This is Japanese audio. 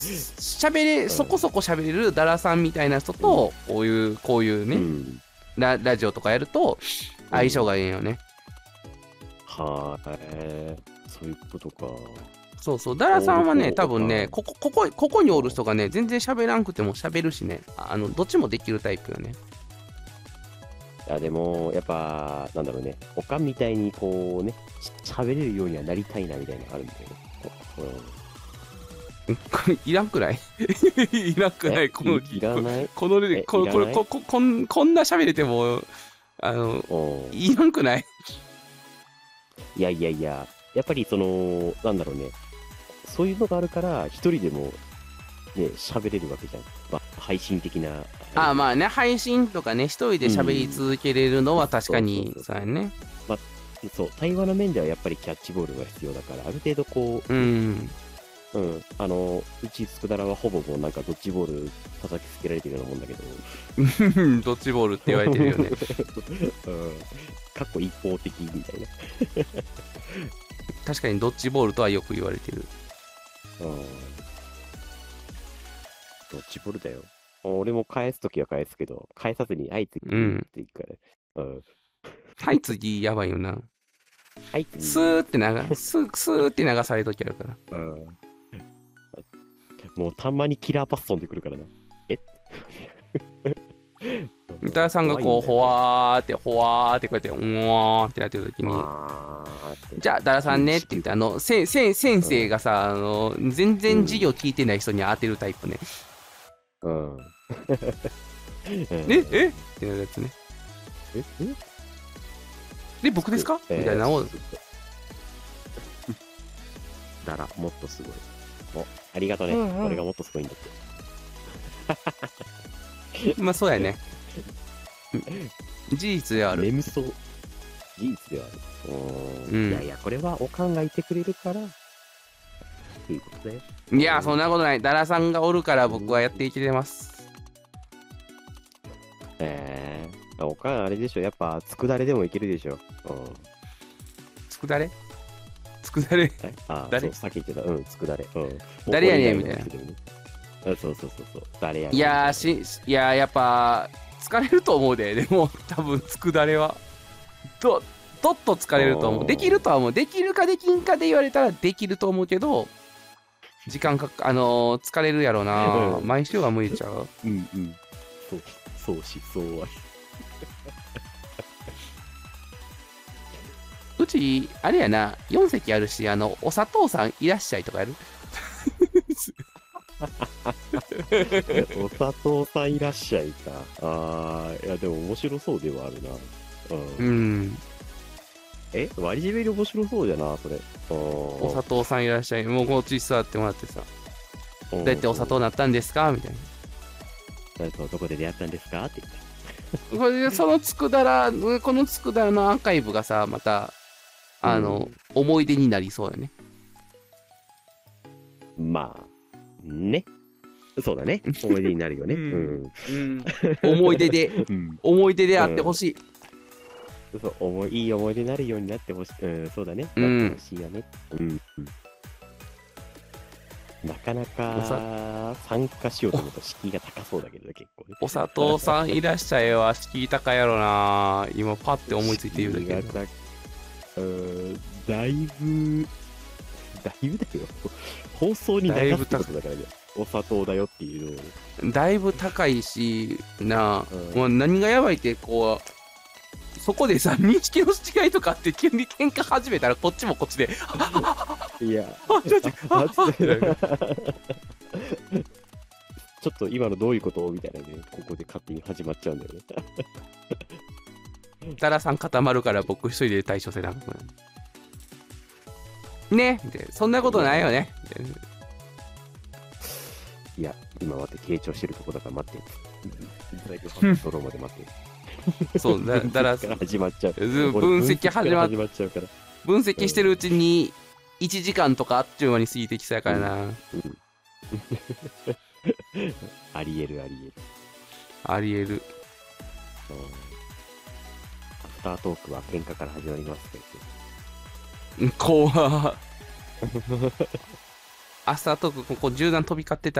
そこそこ喋れるダラさんみたいな人と、こういうね、ラジオとかやると、相性がいいよね。 はーい、そういうことか。 そうそう、ダラさんはね、多分ね、ここにおる人がね、全然喋らんくても喋るしね、どっちもできるタイプよね。 いや、でも、やっぱ、なんだろうね、おかんみたいにこうね、喋れるようにはなりたいなみたいなのあるんだよね。 これいらんくないいらんくないこの、 いらないこの、こんな喋れても、いらんくない。 いやいやいや、やっぱりなんだろうね、そういうのがあるから、一人でも、ね、喋れるわけじゃん。まあ、配信的な。 まあね、配信とかね、一人で喋り続けれるのは確かに、そうやね。 まあ、そう、対話の面ではやっぱりキャッチボールが必要だから、ある程度こう、うちつくだらはほぼもうなんかドッジボール叩きつけられてるようなもんだけど。 ドッジボールって言われてるよね。 かっこ一方的みたいな。 確かにドッジボールとはよく言われてる。 ドッジボールだよ。俺も返すときは返すけど、返さずに、はい、次って言うから。 はい、次、やばいよな。 はい、次。 スーって流されるときあるから。 もうたまにキラーパス飛んでくるからな。 三田さんがこう、ほわーってこうやって、うわーってなってるときに、じゃあ、ダラさんねって言って、先生がさ、全然授業聞いてない人に当てるタイプね。ってなるやつね。僕ですかみたいなもん。 だら、もっとすごい。ありがとね。俺がもっとすごいんだって。 まあ、そうやね。事実ではある。 眠そう。事実ではある。いやいや、これはおかんがいてくれるから、っていうことだよ。 いや、そんなことない。ダラさんがおるから僕はやっていけてます。 おかんあれでしょ。やっぱ、つくだれでもいけるでしょ。 つくだれ誰さっき言ってた。つくだれ。 誰やねんみたいな。 そう。誰やねん。 いや、やっぱ、疲れると思うで。でも、多分、つくだれは。どっと疲れると思う。できるとは思う。できるかできんかで言われたらできると思うけど、時間疲れるやろな。毎週は無理ちゃう。 そうは。 うち、あれやな、4席あるし、お砂糖さんいらっしゃいとかやるお砂糖さんいらっしゃいか。いや、でも面白そうではあるな。割り締めに面白そうじゃな、それ。 お砂糖さんいらっしゃい。もうこっち座ってもらってさ。どうやってお砂糖なったんですかみたいな。 どこで出会ったんですかって言って。 これで、このつくだらのアーカイブがさ、また、思い出になりそうよね。 まあ、ね。そうだね。思い出になるよね。 思い出であってほしい。 いい思い出になるようになってほしい。そうだね。なってほしいよね。なかなか参加しようと思うと敷居が高そうだけどね、結構ね。 お砂糖さんいらっしゃいは敷居高やろな。今パッて思いついて言うだけど。 だいぶだよ。放送に流すってことだからね。お砂糖だよっていうの。だいぶ高いし、もう何がやばいって、こう、そこでさ、認識の違いとかって急に喧嘩始めたらこっちもこっちで。 いや、ちょっと今のどういうことみたいなね、ここで勝手に始まっちゃうんだよね。 ダラさん固まるから僕一人で対処せなくなる。ねそんなことないよね。 いや、今待って、傾聴してるとこだから待って。ドローまで待って。 そう、だら始まっちゃう。 分析始まっちゃうから。 分析してるうちに1時間とかあっちゅう間に過ぎてきそうやからな。 ありえる。 ありえる。 アフタートークは喧嘩から始まりますって怖アフタートーク、ここ銃弾飛び交ってた